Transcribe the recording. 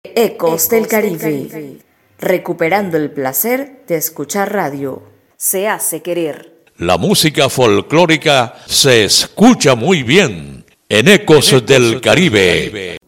Ecos del Caribe, recuperando el placer de escuchar radio. Se hace querer. La música folclórica se escucha muy bien en Ecos del Caribe.